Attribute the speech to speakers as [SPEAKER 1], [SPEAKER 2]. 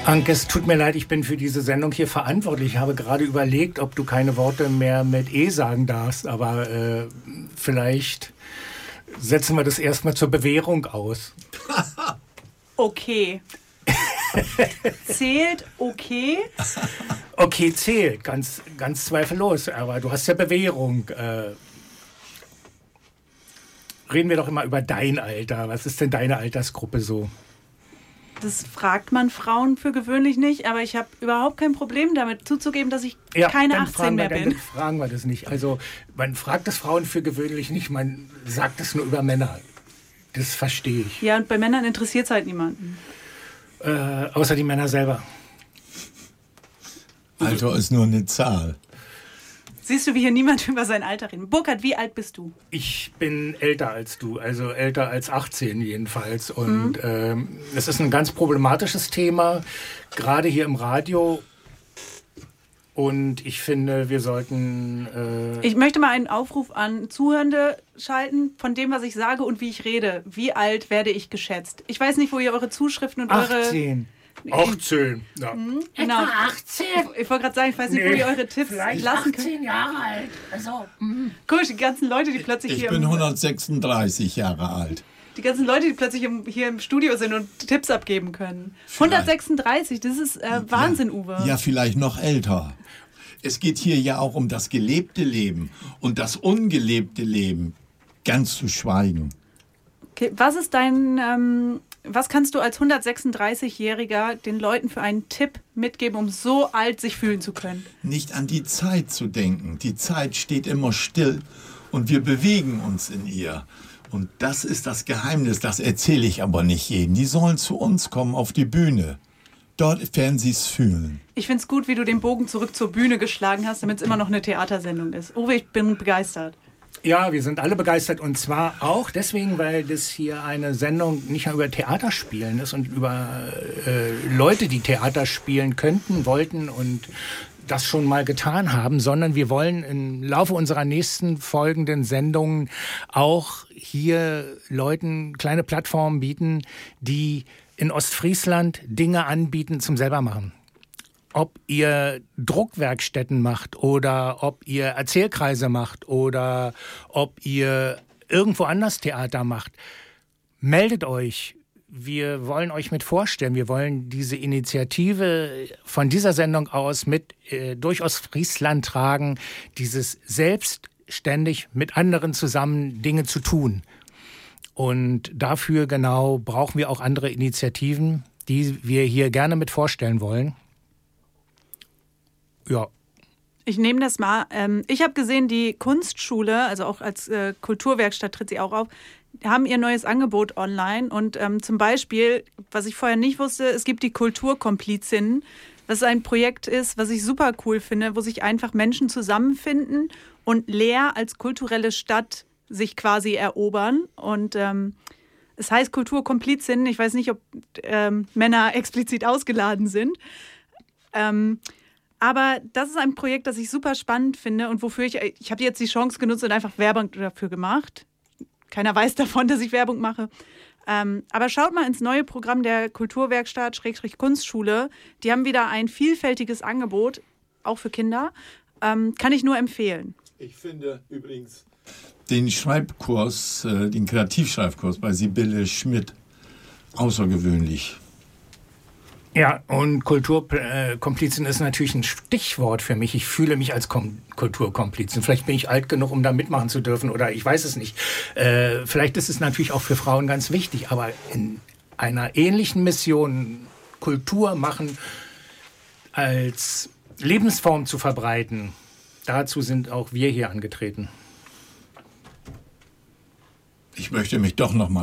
[SPEAKER 1] Anke, es tut mir leid, ich bin für diese Sendung hier verantwortlich. Ich habe gerade überlegt, ob du keine Worte mehr mit E sagen darfst, aber vielleicht setzen wir das erstmal zur Bewährung aus.
[SPEAKER 2] Okay. Zählt okay?
[SPEAKER 1] Okay, zählt, ganz zweifellos, aber du hast ja Bewährung. Reden wir doch immer über dein Alter. Was ist denn deine Altersgruppe so?
[SPEAKER 2] Das fragt man Frauen für gewöhnlich nicht, aber ich habe überhaupt kein Problem damit zuzugeben, dass ich keine 18 mehr bin.
[SPEAKER 1] Dann fragen wir das nicht. Also man fragt das Frauen für gewöhnlich nicht, man sagt es nur über Männer. Das verstehe ich.
[SPEAKER 2] Ja, und bei Männern interessiert es halt niemanden.
[SPEAKER 1] Außer die Männer selber.
[SPEAKER 3] Alter ist nur eine Zahl.
[SPEAKER 2] Siehst du, wie hier niemand über sein Alter redet. Burkhard, wie alt bist du?
[SPEAKER 1] Ich bin älter als du, also älter als 18 jedenfalls. Und es ist ein ganz problematisches Thema, gerade hier im Radio. Und ich finde, wir sollten...
[SPEAKER 2] Ich möchte mal einen Aufruf an Zuhörende schalten, von dem, was ich sage und wie ich rede. Wie alt werde ich geschätzt? Ich weiß nicht, wo ihr eure Zuschriften und
[SPEAKER 1] 18. 18, ja.
[SPEAKER 2] Genau.
[SPEAKER 4] Etwa 18?
[SPEAKER 2] Ich wollte gerade sagen, ich weiß nicht, wo ihr eure Tipps
[SPEAKER 4] Vielleicht
[SPEAKER 2] lassen könnt.
[SPEAKER 4] 18 Jahre alt. Also,
[SPEAKER 2] Guck, die ganzen Leute, die plötzlich
[SPEAKER 3] Ich bin 136 Jahre alt.
[SPEAKER 2] Die ganzen Leute, die plötzlich hier im Studio sind und Tipps abgeben können.
[SPEAKER 3] Vielleicht.
[SPEAKER 2] 136, das ist Wahnsinn, Uwe.
[SPEAKER 3] Ja, vielleicht noch älter. Es geht hier ja auch um das gelebte Leben und das ungelebte Leben ganz zu schweigen.
[SPEAKER 2] Okay, was kannst du als 136-Jähriger den Leuten für einen Tipp mitgeben, um so alt sich fühlen zu können?
[SPEAKER 3] Nicht an die Zeit zu denken. Die Zeit steht immer still und wir bewegen uns in ihr. Und das ist das Geheimnis, das erzähle ich aber nicht jedem. Die sollen zu uns kommen auf die Bühne. Dort werden sie es fühlen.
[SPEAKER 2] Ich finde es gut, wie du den Bogen zurück zur Bühne geschlagen hast, damit es immer noch eine Theatersendung ist. Uwe, ich bin begeistert.
[SPEAKER 1] Ja, wir sind alle begeistert und zwar auch deswegen, weil das hier eine Sendung nicht nur über Theaterspielen ist und über Leute, die Theater spielen könnten, wollten und das schon mal getan haben, sondern wir wollen im Laufe unserer nächsten folgenden Sendungen auch hier Leuten kleine Plattformen bieten, die in Ostfriesland Dinge anbieten zum Selbermachen. Ob ihr Druckwerkstätten macht oder ob ihr Erzählkreise macht oder ob ihr irgendwo anders Theater macht, meldet euch. Wir wollen euch mit vorstellen. Wir wollen diese Initiative von dieser Sendung aus mit durch Ostfriesland tragen, dieses selbstständig mit anderen zusammen Dinge zu tun. Und dafür genau brauchen wir auch andere Initiativen, die wir hier gerne mit vorstellen wollen. Ja.
[SPEAKER 2] Ich nehme das mal. Ich habe gesehen, die Kunstschule, also auch als Kulturwerkstatt tritt sie auch auf, haben ihr neues Angebot online. Und zum Beispiel, was ich vorher nicht wusste, es gibt die Kulturkomplizinnen, was ein Projekt ist, was ich super cool finde, wo sich einfach Menschen zusammenfinden und Leer als kulturelle Stadt sich quasi erobern. Und es heißt Kulturkomplizinnen. Ich weiß nicht, ob Männer explizit ausgeladen sind. Aber das ist ein Projekt, das ich super spannend finde und wofür ich habe jetzt die Chance genutzt und einfach Werbung dafür gemacht. Keiner weiß davon, dass ich Werbung mache. Aber schaut mal ins neue Programm der Kulturwerkstatt Kunstschule. Die haben wieder ein vielfältiges Angebot, auch für Kinder. Kann ich nur empfehlen.
[SPEAKER 3] Ich finde übrigens den Schreibkurs, den Kreativschreibkurs bei Sibylle Schmidt außergewöhnlich.
[SPEAKER 1] Ja, und Kulturkomplizin ist natürlich ein Stichwort für mich. Ich fühle mich als Kulturkomplizin. Vielleicht bin ich alt genug, um da mitmachen zu dürfen oder ich weiß es nicht. Vielleicht ist es natürlich auch für Frauen ganz wichtig, aber in einer ähnlichen Mission Kultur machen als Lebensform zu verbreiten, dazu sind auch wir hier angetreten.
[SPEAKER 3] Ich möchte mich doch noch mal